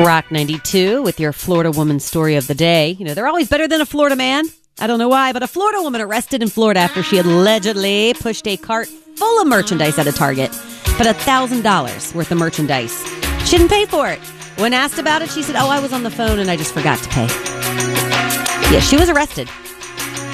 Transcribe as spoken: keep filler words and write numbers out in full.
Rock ninety-two with your Florida woman story of the day. You know, they're always better than a Florida man. I don't know why, but a Florida woman arrested in Florida after she allegedly pushed a cart full of merchandise at a Target. But one thousand dollars worth of merchandise. She didn't pay for it. When asked about it, she said, oh, I was on the phone and I just forgot to pay. Yeah, she was arrested.